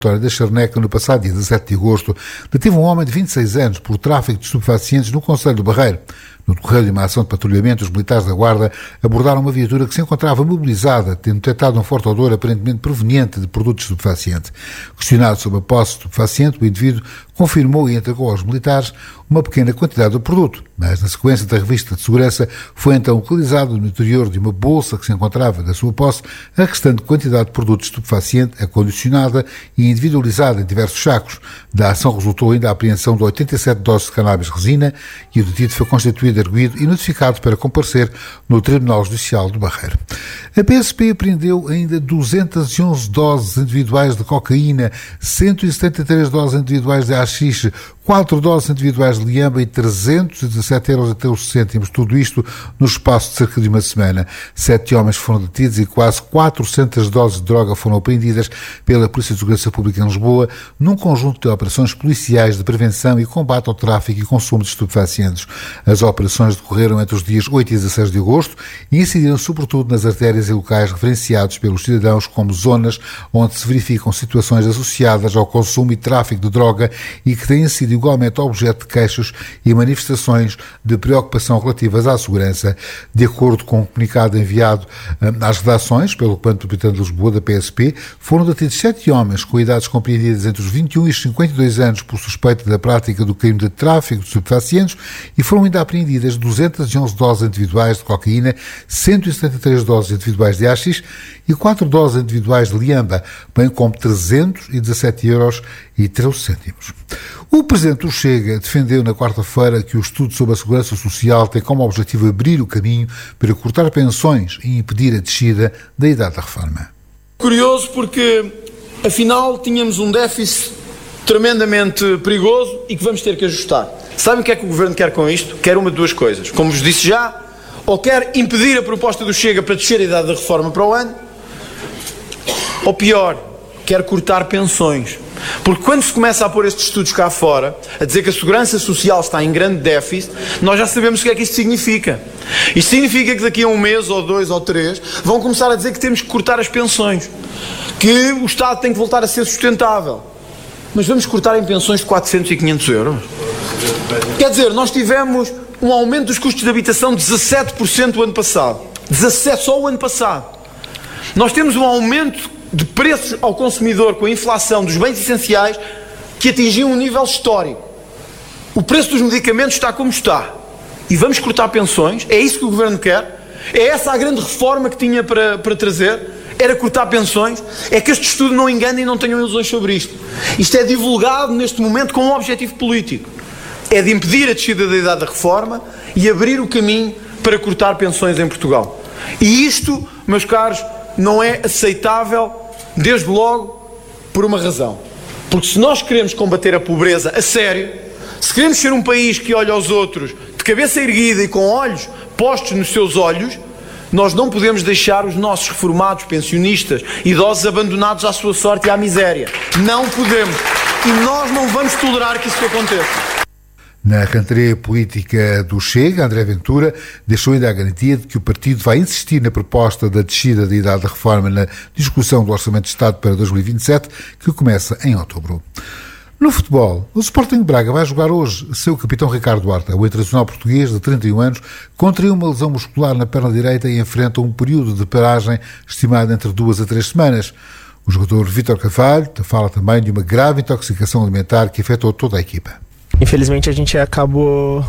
da Charneca no passado dia 17 de agosto, deteve um homem de 26 anos por tráfico de estupefacientes no concelho do Barreiro. No decorrer de uma ação de patrulhamento, os militares da Guarda abordaram uma viatura que se encontrava mobilizada, tendo detectado um forte odor aparentemente proveniente de produtos estupefacientes. Questionado sobre a posse de estupefaciente, o indivíduo confirmou e entregou aos militares uma pequena quantidade do produto, mas na sequência da revista de segurança foi então localizado no interior de uma bolsa que se encontrava da sua posse a restante quantidade de produto estupefaciente acondicionada e individualizada em diversos sacos. Da ação resultou ainda a apreensão de 87 doses de cannabis resina e o detido foi constituído arguido e notificado para comparecer no Tribunal Judicial do Barreiro. A PSP apreendeu ainda 211 doses individuais de cocaína, 173 doses individuais de haxixe, 4 doses individuais de liamba e 317,13 €, tudo isto no espaço de cerca de uma semana. 7 homens foram detidos e quase 400 doses de droga foram apreendidas pela Polícia de Segurança Pública em Lisboa, num conjunto de operações policiais de prevenção e combate ao tráfico e consumo de estupefacientes. As operações decorreram entre os dias 8 e 16 de agosto e incidiram sobretudo nas artérias e locais referenciados pelos cidadãos como zonas onde se verificam situações associadas ao consumo e tráfico de droga e que têm sido igualmente objeto de queixas e manifestações de preocupação relativas à segurança. De acordo com um comunicado enviado às redações pelo Comando Metropolitano de Lisboa da PSP, foram detidos 7 homens com idades compreendidas entre os 21 e os 52 anos por suspeita da prática do crime de tráfico de estupefacientes e foram ainda apreendidas 211 doses individuais de cocaína, 173 doses individuais de haxixe e 4 doses individuais de liamba, bem como 317,13 €. O Presidente do Chega defendeu na quarta-feira que o estudo sobre a segurança social tem como objetivo abrir o caminho para cortar pensões e impedir a descida da idade da reforma. Curioso porque, afinal, tínhamos um déficit tremendamente perigoso e que vamos ter que ajustar. Sabem o que é que o Governo quer com isto? Quer uma de duas coisas. Como vos disse já, ou quer impedir a proposta do Chega para descer a idade da reforma para o ano, ou pior, quer cortar pensões. Porque quando se começa a pôr estes estudos cá fora, a dizer que a segurança social está em grande déficit, nós já sabemos o que é que isto significa. Isto significa que daqui a um mês, ou 2, ou 3, vão começar a dizer que temos que cortar as pensões, que o Estado tem que voltar a ser sustentável. Mas vamos cortar em pensões de 400 e 500 €? Quer dizer, nós tivemos um aumento dos custos de habitação de 17% o ano passado. 17% só o ano passado. Nós temos um aumento de preço ao consumidor com a inflação dos bens essenciais que atingiu um nível histórico. O preço dos medicamentos está como está. E vamos cortar pensões? É isso que o Governo quer? É essa a grande reforma que tinha para trazer? Era cortar pensões? É que este estudo não engane e não tenham ilusões sobre isto. Isto é divulgado neste momento com um objetivo político. É de impedir a descida da idade da reforma e abrir o caminho para cortar pensões em Portugal. E isto, meus caros, não é aceitável, desde logo, por uma razão. Porque se nós queremos combater a pobreza a sério, se queremos ser um país que olha aos outros de cabeça erguida e com olhos postos nos seus olhos, nós não podemos deixar os nossos reformados, pensionistas, idosos abandonados à sua sorte e à miséria. Não podemos. E nós não vamos tolerar que isso aconteça. Na cantareia política do Chega, André Ventura deixou ainda a garantia de que o partido vai insistir na proposta da descida da idade da reforma na discussão do Orçamento de Estado para 2027, que começa em outubro. No futebol, o Sporting de Braga vai jogar hoje seu capitão Ricardo Horta, o internacional português de 31 anos, contraiu uma lesão muscular na perna direita e enfrenta um período de paragem estimado entre 2 a 3 semanas. O jogador Vítor Carvalho fala também de uma grave intoxicação alimentar que afetou toda a equipa. Infelizmente a gente acabou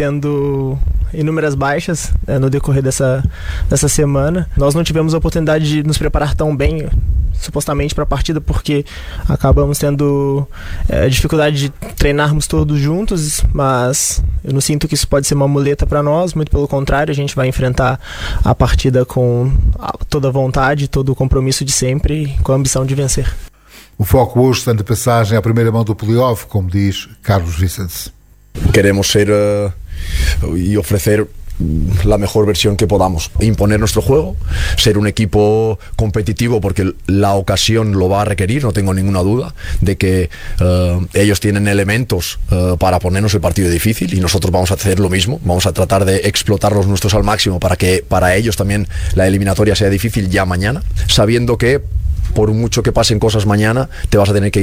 tendo inúmeras baixas no decorrer dessa semana. Nós não tivemos a oportunidade de nos preparar tão bem, supostamente, para a partida, porque acabamos tendo dificuldade de treinarmos todos juntos, mas eu não sinto que isso pode ser uma muleta para nós, muito pelo contrário, a gente vai enfrentar a partida com toda a vontade, todo o compromisso de sempre e com a ambição de vencer. O foco hoje está de passagem à primeira mão do playoff, como diz Carlos Vicente. Queremos ser y ofrecer la mejor versión que podamos, imponer nuestro juego, ser un equipo competitivo porque la ocasión lo va a requerir, no tengo ninguna duda de que ellos tienen elementos para ponernos el partido difícil y nosotros vamos a hacer lo mismo, vamos a tratar de explotar los nuestros al máximo para que para ellos también la eliminatoria sea difícil ya mañana, sabiendo que por mucho que pasen cosas mañana te vas a tener que ir